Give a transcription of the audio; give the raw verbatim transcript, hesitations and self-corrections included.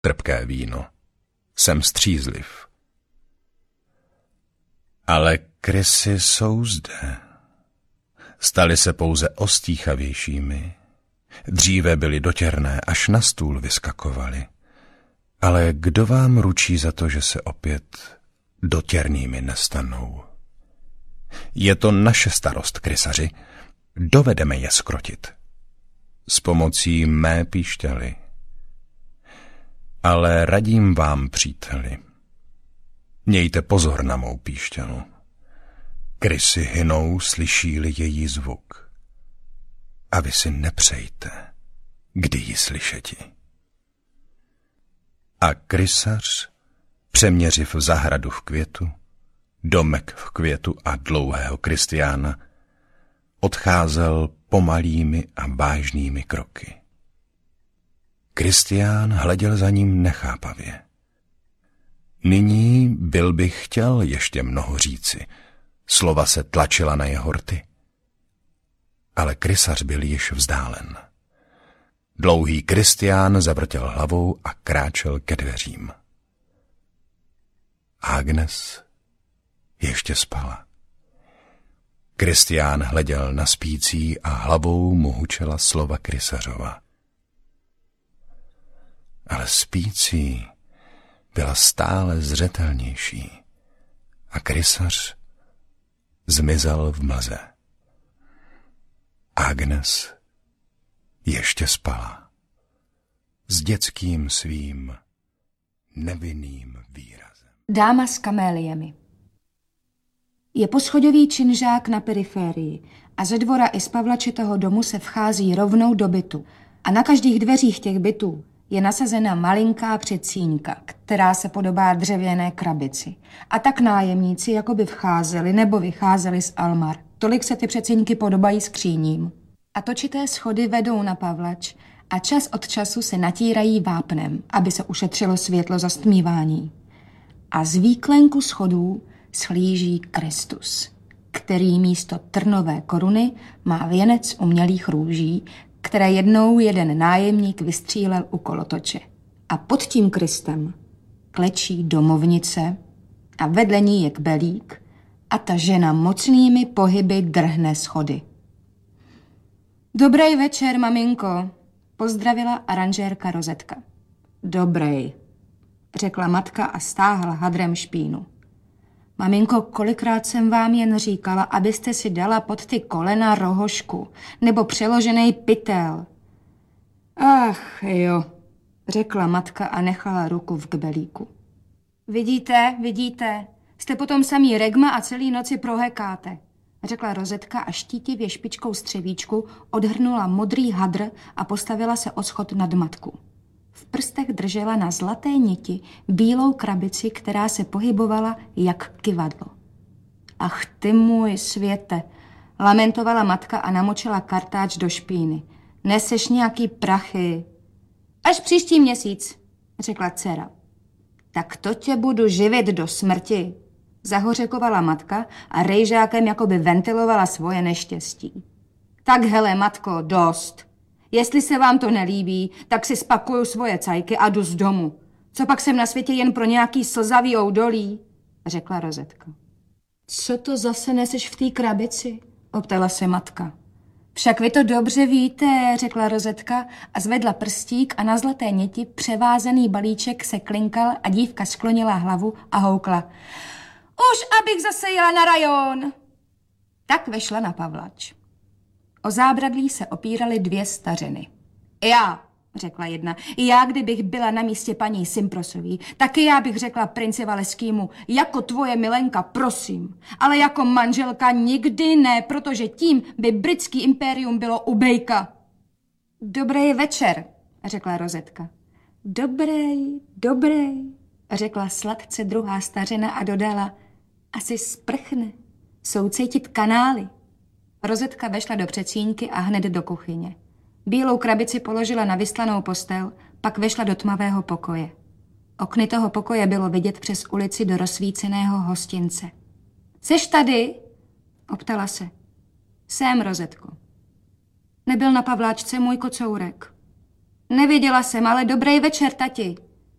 trpké víno. Jsem střízliv. Ale krysy jsou zde. Staly se pouze ostýchavějšími. Dříve byly dotěrné, až na stůl vyskakovaly. Ale kdo vám ručí za to, že se opět dotěrnými nestanou? Je to naše starost, krysaři. Dovedeme je skrotit. S pomocí mé píšťaly. Ale radím vám, příteli, mějte pozor na mou píšťalu. Krysy hynou, slyší-li její zvuk. A vy si nepřejte, kdy ji slyšeti. A krysař, přeměřiv zahradu v květu, domek v květu a dlouhého Kristiána, odcházel pomalými a vážnými kroky. Kristián hleděl za ním nechápavě. Nyní byl bych chtěl ještě mnoho říci, slova se tlačila na jeho rty. Ale krysař byl již vzdálen. Dlouhý Kristián zavrtěl hlavou a kráčel ke dveřím. Agnes ještě spala. Kristián hleděl na spící a hlavou mu hučela slova krysařova. Ale spící byla stále zřetelnější a krysař zmizel v mlze. Agnes ještě spala s dětským svým nevinným výrazem. Dáma s kaméliemi. Je poschodový činžák na periférii a ze dvora i z Pavlačitého domu se vchází rovnou do bytu. A na každých dveřích těch bytů je nasazena malinká předsíňka, která se podobá dřevěné krabici. A tak nájemníci jakoby vcházeli nebo vycházeli z almar. Tolik se ty předsíňky podobají skříním. A točité schody vedou na Pavlač a čas od času se natírají vápnem, aby se ušetřilo světlo za stmívání. A z výklenku schodů shlíží Kristus, který místo trnové koruny má věnec umělých růží, které jednou jeden nájemník vystřílel u kolotoče. A pod tím Kristem klečí domovnice a vedle ní je kbelík a ta žena mocnými pohyby drhne schody. Dobrý večer, maminko, pozdravila aranžérka Rozetka. Dobrý, řekla matka a stáhla hadrem špínu. Maminko, kolikrát jsem vám jen říkala, abyste si dala pod ty kolena rohošku nebo přeložený pytel. Ach jo, řekla matka a nechala ruku v kbelíku. Vidíte, vidíte, jste potom samý regma a celý noci prohekáte, řekla Rozetka a štítivě špičkou střevíčku odhrnula modrý hadr a postavila se o schod nad matku. V prstech držela na zlaté niti bílou krabici, která se pohybovala jak kyvadlo. Ach ty můj světe, lamentovala matka a namočila kartáč do špíny. Neseš nějaký prachy. Až příští měsíc, řekla dcera. Tak to tě budu živit do smrti, zahořekovala matka a rejžákem jakoby ventilovala svoje neštěstí. Tak hele, matko, dost. Jestli se vám to nelíbí, tak si spakuju svoje cajky a jdu z domu. Co pak jsem na světě jen pro nějaký slzavý oudolí, řekla Rozetka. Co to zase neseš v té krabici, optala se matka. Však vy to dobře víte, řekla Rozetka a zvedla prstík a na zlaté niti převázený balíček se klinkal a dívka sklonila hlavu a houkla. Už abych zase jela na rajon. Tak vešla na Pavlač. O zábradlí se opíraly dvě stařeny. Já, řekla jedna, já kdybych byla na místě paní Simprosový, taky já bych řekla princi Valeskýmu, jako tvoje milenka, prosím, ale jako manželka nikdy ne, protože tím by britský impérium bylo u bejka. Dobrý večer, řekla Rozetka. Dobrý, dobrý, řekla sladce druhá stařena a dodala, asi sprchne, jsou cítit kanály. Rozetka vešla do předsíňky a hned do kuchyně. Bílou krabici položila na vyslanou postel, pak vešla do tmavého pokoje. Okny toho pokoje bylo vidět přes ulici do rozsvíceného hostince. Seš tady? Optala se. Jsem, Rozetko. Nebyl na Pavláčce můj kocourek. Neviděla jsem, ale dobrý večer, tati.